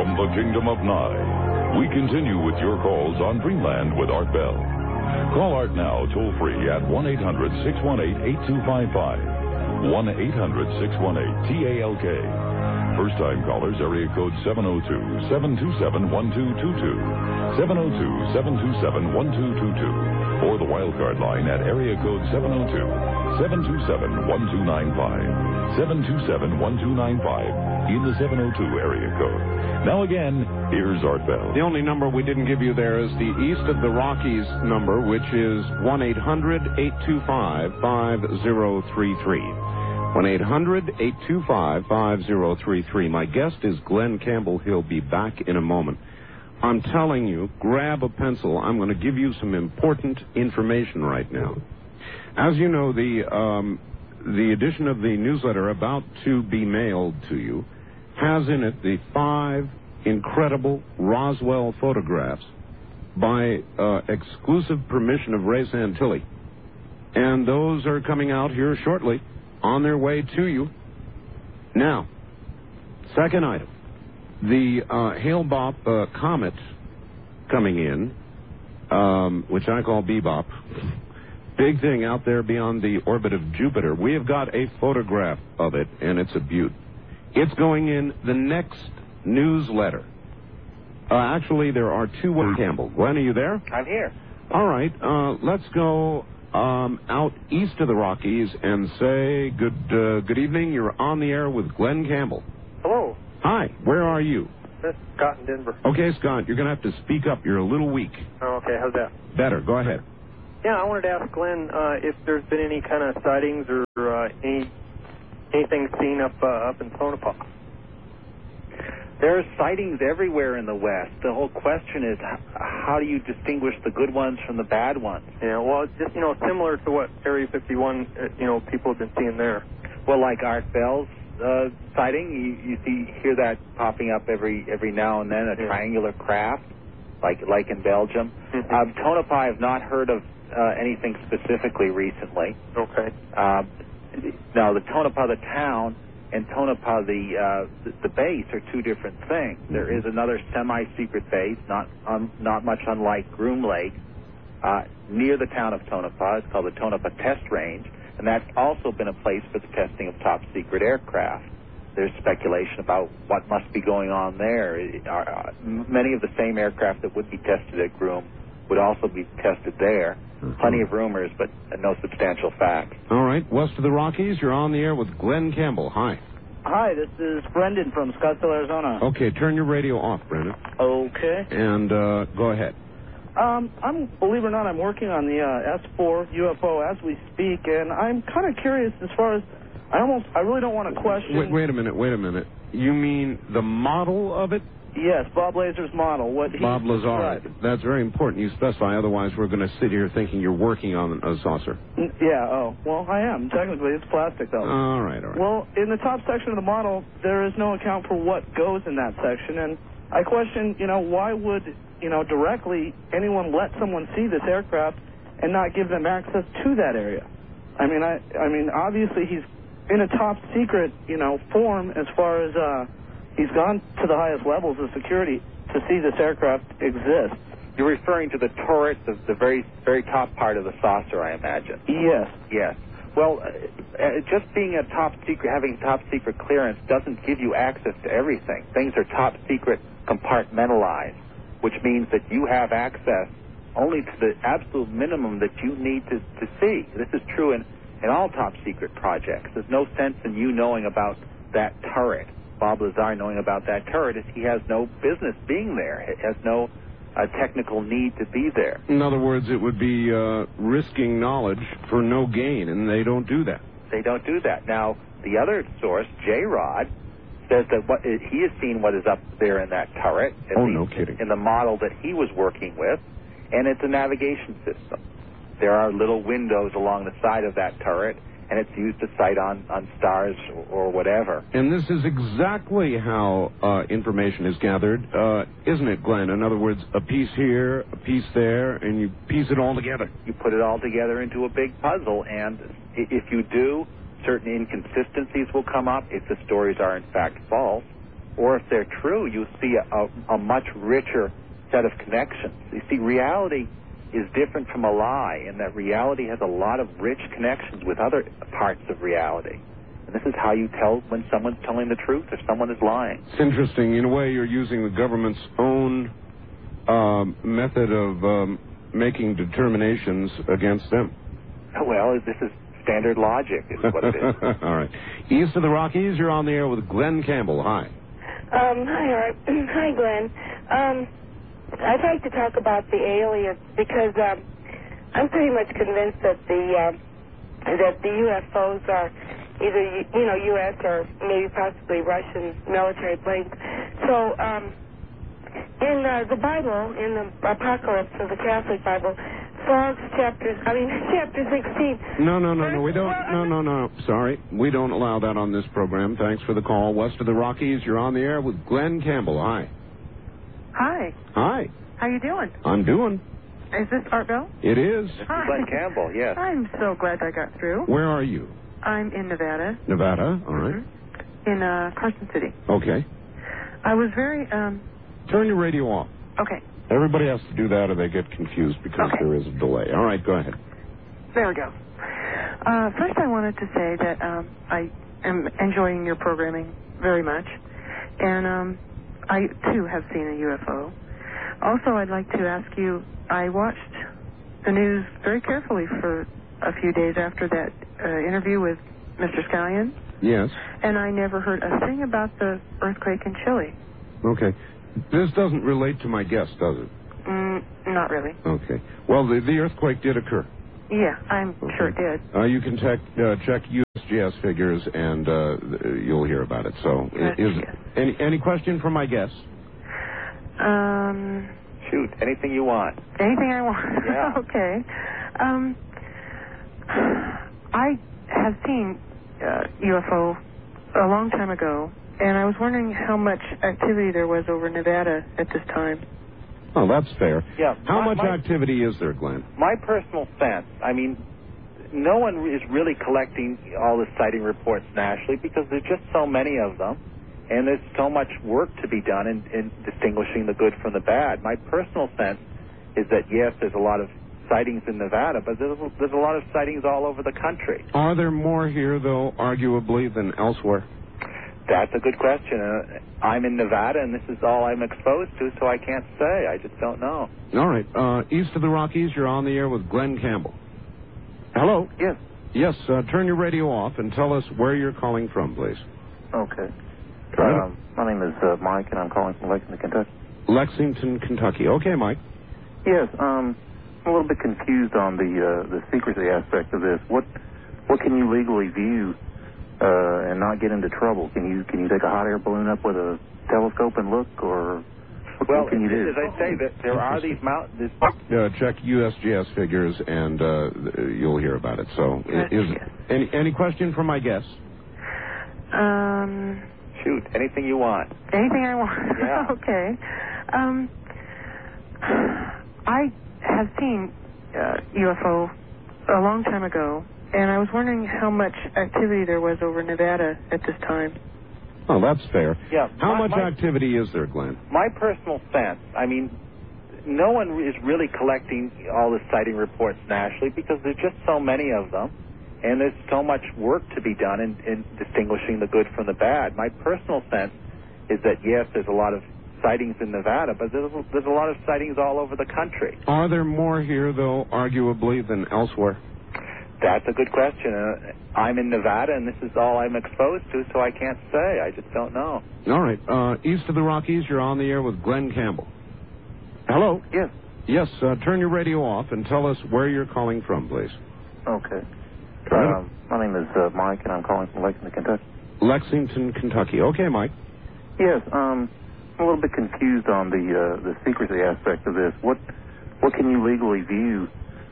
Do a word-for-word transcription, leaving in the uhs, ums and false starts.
from the Kingdom of Nye. We continue with your calls on Dreamland with Art Bell. Call Art now toll-free at one eight hundred six one eight eight two five five. one eight hundred six one eight T A L K. First-time callers, area code seven oh two, seven two seven, one two two two. seven oh two, seven two seven, one two two two. Or the wildcard line at area code seven oh two, seven two seven, one two nine five. seven two seven, one two nine five in the seven oh two area code. Now again, here's Art Bell. The only number we didn't give you there is the East of the Rockies number, which is one eight hundred eight two five five oh three three. one eight hundred eight two five five oh three three. My guest is Glenn Campbell. He'll be back in a moment. I'm telling you, grab a pencil. I'm going to give you some important information right now. As you know, the um, the edition of the newsletter about to be mailed to you has in it the five incredible Roswell photographs by uh, exclusive permission of Ray Santilli. And those are coming out here shortly, on their way to you. Now, second item, the uh, Hale-Bopp uh, comet coming in, um, which I call Bebop. Big thing out there beyond the orbit of Jupiter. We have got a photograph of it, and it's a beaut. It's going in the next newsletter. Uh, actually, there are two. Campbell. Glenn, are you there? I'm here. All right. Uh, let's go um, out east of the Rockies and say good uh, good evening. You're on the air with Glenn Campbell. Hello. Hi. Where are you? That's Scott in Denver. Okay, Scott. You're going to have to speak up. You're a little weak. Oh, okay. How's that? Better. Go ahead. Yeah, I wanted to ask Glenn uh, if there's been any kind of sightings or uh, any anything seen up uh, up in Tonopah. There's sightings everywhere in the West. The whole question is, how do you distinguish the good ones from the bad ones? Yeah, well, it's just, you know, similar to what Area fifty-one, uh, you know, people have been seeing there. Well, like Art Bell's uh, sighting, you, you see, hear that popping up every every now and then, a yeah. triangular craft, like like in Belgium. Mm-hmm. Um, Tonopah, I've not heard of uh, anything specifically recently. Okay. Um, now, the Tonopah, the town, and Tonopah, the, uh, the the base, are two different things. Mm-hmm. There is another semi-secret base, not um, not much unlike Groom Lake, uh, near the town of Tonopah. It's called the Tonopah Test Range, and that's also been a place for the testing of top-secret aircraft. There's speculation about what must be going on there. It, uh, many of the same aircraft that would be tested at Groom would also be tested there. Mm-hmm. Plenty of rumors, but no substantial facts. All right. West of the Rockies, you're on the air with Glenn Campbell. Hi. Hi, this is Brendan from Scottsdale, Arizona. Okay, turn your radio off, Brendan. Okay. And uh, go ahead. Um, I'm, believe it or not, I'm working on the uh, S four U F O as we speak, and I'm kind of curious as far as, I almost, I really don't want to question... Wait, wait a minute, wait a minute. You mean the model of it? Yes, Bob Lazar's model. What he Bob Lazar. That's very important you specify, otherwise we're going to sit here thinking you're working on a saucer. Yeah, oh, well, I am. Technically, it's plastic, though. All right, all right. Well, in the top section of the model, there is no account for what goes in that section, and I question, you know, why would, you know, directly anyone let someone see this aircraft and not give them access to that area? I mean, I, I mean, obviously he's in a top secret, you know, form as far as, uh, he's gone to the highest levels of security to see this aircraft exist. You're referring to the turret, the, the very very top part of the saucer, I imagine. Yes. Yes. Well, uh, uh, just being a top secret, having top secret clearance doesn't give you access to everything. Things are top secret compartmentalized, which means that you have access only to the absolute minimum that you need to, to see. This is true in, in all top secret projects. There's no sense in you knowing about that turret. Bob Lazar knowing about that turret is he has no business being there. It has no uh, technical need to be there. In other words, it would be uh, risking knowledge for no gain, and they don't do that. They don't do that. Now, the other source, J-Rod, says that what, he has seen what is up there in that turret. Oh, the, no kidding. In the model that he was working with, and it's a navigation system. There are little windows along the side of that turret, and it's used to sight on, on stars or whatever. And this is exactly how uh, information is gathered, uh, isn't it, Glenn? In other words, a piece here, a piece there, and you piece it all together. You put it all together into a big puzzle, and if you do, certain inconsistencies will come up if the stories are in fact false. or if they're true, you see a, a much richer set of connections. You see, reality is different from a lie in that reality has a lot of rich connections with other parts of reality. And this is how you tell when someone's telling the truth or someone is lying. It's interesting. In a way, you're using the government's own um, method of um, making determinations against them. Well, this is standard logic is what it is. All right. East of the Rockies, you're on the air with Glenn Campbell. Hi. Um, hi, Art. Hi, Glenn. Um, I'd like to talk about the aliens because um, I'm pretty much convinced that the um, that the U F Os are either you know U S or maybe possibly Russian military planes. So um, in uh, the Bible, in the Apocalypse of the Catholic Bible, Frogs chapters, I mean chapter sixteen. No, no, no, no. We don't. No, no, no. Sorry, we don't allow that on this program. Thanks for the call. West of the Rockies, you're on the air with Glenn Campbell. Hi. Hi. Hi. How you doing? I'm doing. Is this Art Bell? It is. This is Hi. Glenn Campbell, yes. I'm so glad I got through. Where are you? I'm in Nevada. Nevada. All right. Mm-hmm. In uh, Carson City. Okay. I was very, um... Turn your radio off. Okay. Everybody has to do that or they get confused because Okay. there is a delay. All right, go ahead. There we go. Uh, first I wanted to say that um, I am enjoying your programming very much. And um, I, too, have seen a U F O. Also, I'd like to ask you, I watched the news very carefully for a few days after that uh, interview with Mister Scallion. Yes. And I never heard a thing about the earthquake in Chile. Okay. This doesn't relate to my guess, does it? Mm, not really. Okay. Well, the, the earthquake did occur. Yeah, I'm Okay. sure it did. Uh, you can tech, uh, check U S G S figures, and uh, you'll hear about it. So, U S G S. is any any question from my guess? Um, Shoot, anything you want. anything I want. Yeah. Okay. Um, I have seen uh, U F O a long time ago, and I was wondering how much activity there was over Nevada at this time. Oh, that's fair. Yeah. How my, much my, activity is there, Glenn? My personal sense, I mean, no one is really collecting all the sighting reports nationally because there's just so many of them, and there's so much work to be done in, in distinguishing the good from the bad. My personal sense is that, yes, there's a lot of sightings in Nevada, but there's, there's a lot of sightings all over the country. Are there more here, though, arguably, than elsewhere? That's a good question. Uh, I'm in Nevada, and this is all I'm exposed to, so I can't say. I just don't know. All right. Uh, east of the Rockies, you're on the air with Glenn Campbell. Hello? Yes. Yes, uh, turn your radio off and tell us where you're calling from, please. Okay. Right. Um, my name is uh, Mike, and I'm calling from Lexington, Kentucky. Lexington, Kentucky. Okay, Mike. Yes. Um, I'm a little bit confused on the uh, the secrecy aspect of this. What what can you legally view uh, and not get into trouble? Can you can you take a hot air balloon up with a telescope and look, or what, Well, what can you do? as I say, that there are these mountains. Uh, check U S G S figures, and uh, you'll hear about it. So, U S G S. is any any question from my guest? Um, Shoot, anything you want. anything I want. Yeah. Okay. Um, I have seen uh, U F O a long time ago, and I was wondering how much activity there was over Nevada at this time. Oh, that's fair. Yeah. How my, much my, activity is there, Glenn? My personal sense, I mean, no one is really collecting all the sighting reports nationally because there's just so many of them, and there's so much work to be done in, in distinguishing the good from the bad. My personal sense is that, yes, there's a lot of sightings in Nevada, but there's, there's a lot of sightings all over the country. Are there more here, though, arguably, than elsewhere? That's a good question. Uh, I'm in Nevada, and this is all I'm exposed to, so I can't say. I just don't know. All right. Uh, east of the Rockies, you're on the air with Glenn Campbell. Hello? Yes. Yes, uh, turn your radio off and tell us where you're calling from, please. Okay. Right. Um, my name is uh, Mike, and I'm calling from Lexington, Kentucky. Lexington, Kentucky. Okay, Mike. Yes. Um, I'm a little bit confused on the uh, the secrecy aspect of this. What what can you legally view